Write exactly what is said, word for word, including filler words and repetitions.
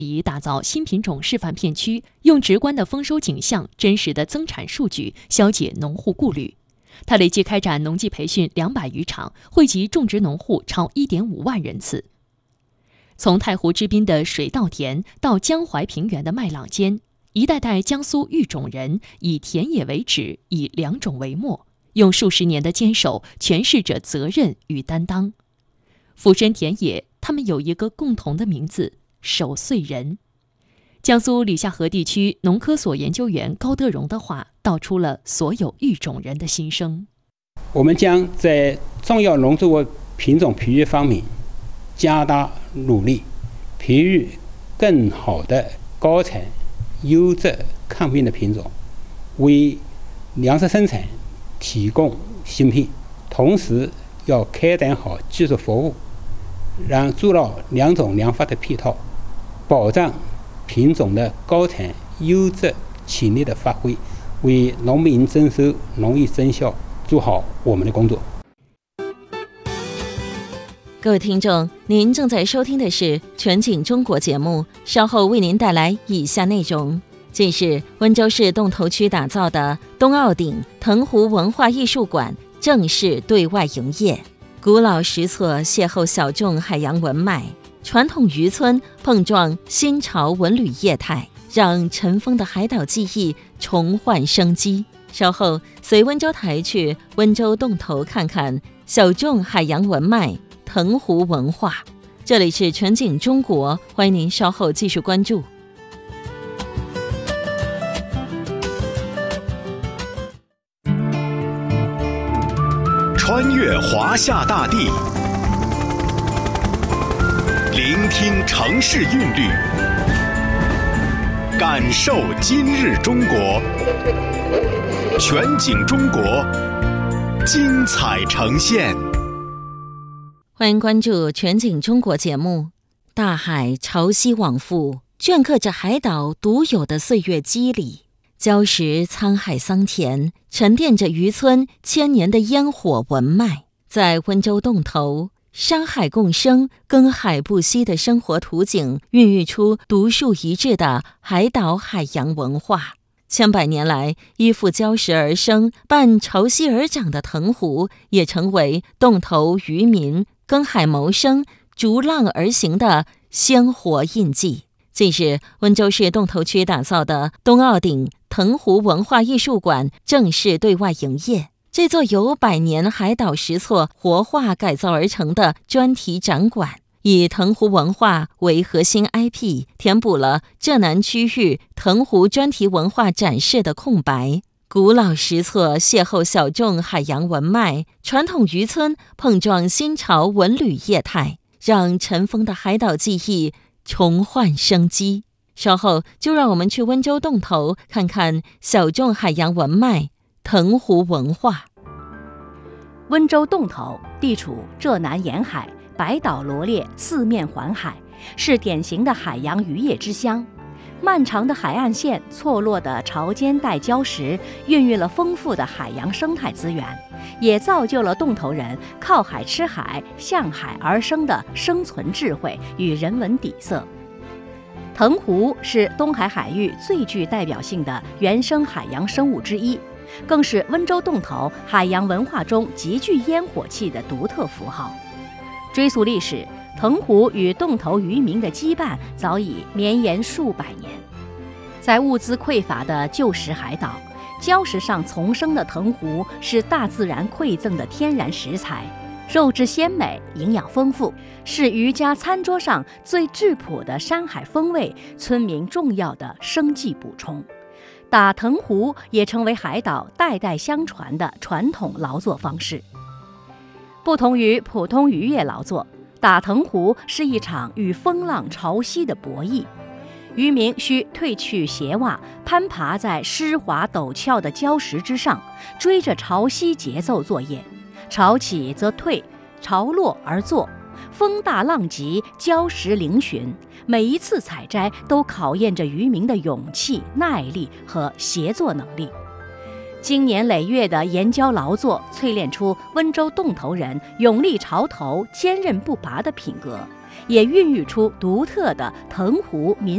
以打造新品种示范片区，用直观的丰收景象、真实的增产数据消解农户顾虑。它累计开展农技培训两百余场，惠及种植农户超一点五万人次。从太湖之滨的水稻田到江淮平原的麦浪间，一代代江苏育种人以田野为纸，以良种为墨，用数十年的坚守诠释着责任与担当。俯身田野，他们有一个共同的名字——守岁人。江苏吕夏河地区农科所研究员高德荣的话，道出了所有育种人的心声。 我们将在重要农作物品种培育方面加大努力，培育更好的高产、优质、抗病的品种，为粮食生产提供芯片，同时要开展好技术服务，让做到良种良发的配套，保障品种的高产、优质、潜力的发挥，为农民增收、农业增效做好我们的工作。 各位听众，您正在收听的是全景中国节目，稍后为您带来以下内容。近日，温州市洞头区打造的东澳顶藤湖文化艺术馆正式对外营业。古老石册邂逅小众海洋文脉，传统渔村碰撞新潮文旅业态，让尘封的海岛记忆重焕生机。稍后随温州台去温州洞头看看小众海洋文脉、藤湖文化。这里是全景中国，欢迎您稍后继续关注。 穿越华夏大地，聆听城市韵律，感受今日中国。全景中国，精彩呈现。 欢迎关注全景中国节目。大海潮汐往复，镌刻着海岛独有的岁月肌理。礁石沧海桑田，沉淀着渔村千年的烟火文脉。在温州洞头，山海共生、耕海不息的生活图景，孕育出独树一帜的海岛海洋文化。千百年来，依附礁石而生、伴潮汐而长的藤湖，也成为洞头渔民耕海谋生、逐浪而行的鲜活印记。近日，温州市洞头区打造的东澳顶藤湖文化艺术馆正式对外营业。这座由百年海岛石册活化改造而成的专题展馆，以藤湖文化为核心 I P， 填补了浙南区域藤湖专题文化展示的空白。古老石册邂逅小众海洋文脉，传统渔村碰撞新潮文旅业态，让尘封的海岛记忆重焕生机。稍后就让我们去温州洞头看看小众海洋文脉、藤湖文化。 温州洞头地处浙南沿海，百岛罗列，四面环海，是典型的海洋渔业之乡。漫长的海岸线，错落的潮间带礁石，孕育了丰富的海洋生态资源，也造就了洞头人靠海吃海、向海而生的生存智慧与人文底色。藤湖是东海海域最具代表性的原生海洋生物之一，更是温州洞头海洋文化中极具烟火气的独特符号。追溯历史，藤湖与洞头渔民的羁绊早已绵延数百年。在物资匮乏的旧时海岛，礁石上丛生的藤湖是大自然馈赠的天然食材，肉质鲜美，营养丰富，是渔家餐桌上最质朴的山海风味，村民重要的生计补充。打藤湖也成为海岛代代相传的传统劳作方式。不同于普通渔业劳作，打藤湖是一场与风浪潮汐的博弈。渔民需褪去鞋袜，攀爬在湿滑陡峭的礁石之上，追着潮汐节奏作业。潮起则退，潮落而作，风大浪急，礁石嶙峋。每一次采摘都考验着渔民的勇气、耐力和协作能力。经年累月的岩礁劳作，淬炼出温州洞头人勇立潮头、坚韧不拔的品格，也孕育出独特的藤湖民